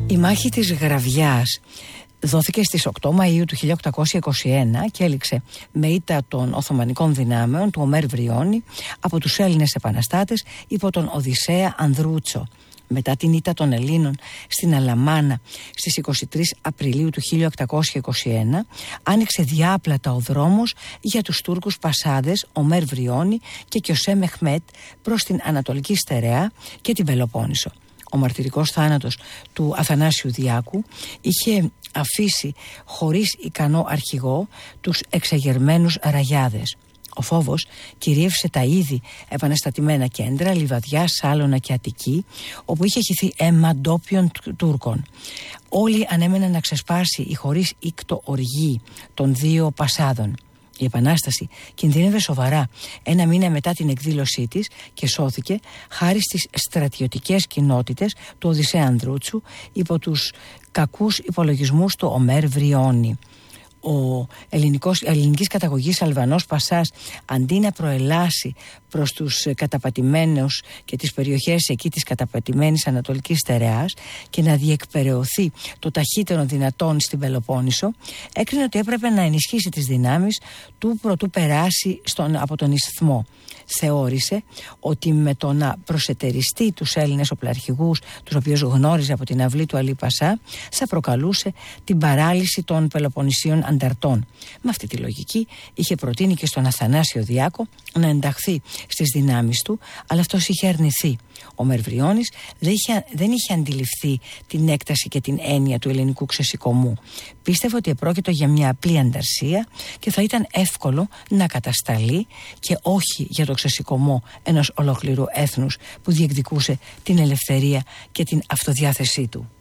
Η μάχη της Γραβιάς δόθηκε στις 8 Μαΐου του 1821 και έληξε με ήττα των Οθωμανικών δυνάμεων του Ομέρ Βριώνη από τους Έλληνες επαναστάτες υπό τον Οδυσσέα Ανδρούτσο. Μετά την ήττα των Ελλήνων στην Αλαμάνα στις 23 Απριλίου του 1821 άνοιξε διάπλατα ο δρόμος για τους Τούρκους Πασάδες Ομέρ Βριώνη και Κιωσέ Μεχμέτ προς την Ανατολική Στερεά και την Πελοπόννησο. Ο μαρτυρικός θάνατος του Αθανάσιου Διάκου είχε αφήσει χωρίς ικανό αρχηγό τους εξεγερμένους ραγιάδες. Ο φόβος κυρίευσε τα ήδη επαναστατημένα κέντρα Λιβαδιά, Σάλωνα και Αττική, όπου είχε χυθεί αίμα ντόπιων Τούρκων. Όλοι ανέμεναν να ξεσπάσει η χωρίς ήκτο οργή των δύο Πασάδων. Η Επανάσταση κινδύνευε σοβαρά ένα μήνα μετά την εκδήλωσή της και σώθηκε χάρη στις στρατιωτικές κοινότητες του Οδυσσέα Ανδρούτσου υπό τους κακούς υπολογισμούς του Ομέρ Βριώνη. Ο ελληνικής καταγωγής Αλβανός Πασάς, αντί να προελάσει προς τους καταπατημένους και τις περιοχές εκεί της καταπατημένης Ανατολικής Στερεάς και να διεκπεραιωθεί το ταχύτερο δυνατόν στην Πελοπόννησο, έκρινε ότι έπρεπε να ενισχύσει τις δυνάμεις του προτού περάσει από τον Ισθμό. Θεώρησε ότι με το να προσετεριστεί τους Έλληνες οπλαρχηγούς, τους οποίους γνώριζε από την αυλή του Αλή Πασά, θα προκαλούσε την παράλυση των Πελοποννησίων ανταρτών. Με αυτή τη λογική είχε προτείνει και στον Αθανάσιο Διάκο να ενταχθεί στις δυνάμεις του, αλλά αυτός είχε αρνηθεί. Ο Μερβριώνης δεν είχε αντιληφθεί την έκταση και την έννοια του ελληνικού ξεσηκωμού. Πίστευε ότι επρόκειτο για μια απλή ανταρσία και θα ήταν εύκολο να κατασταλεί και όχι για το ξεσηκωμό ενός ολόκληρου έθνους που διεκδικούσε την ελευθερία και την αυτοδιάθεσή του.